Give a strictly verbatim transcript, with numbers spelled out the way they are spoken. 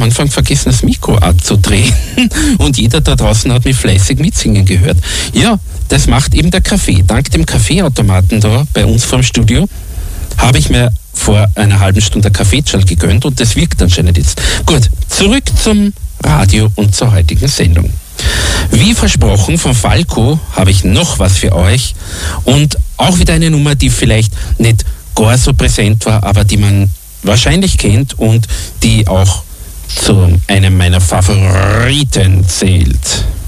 am Anfang vergessen, das Mikro abzudrehen und jeder da draußen hat mich fleißig mitsingen gehört. Ja, das macht eben der Kaffee. Dank dem Kaffeeautomaten da bei uns vorm Studio habe ich mir vor einer halben Stunde Kaffeetschal gegönnt und das wirkt anscheinend jetzt. Gut, zurück zum Radio und zur heutigen Sendung. Wie versprochen von Falco habe ich noch was für euch und auch wieder eine Nummer, die vielleicht nicht gar so präsent war, aber die man wahrscheinlich kennt und die auch zu einem meiner Favoriten zählt.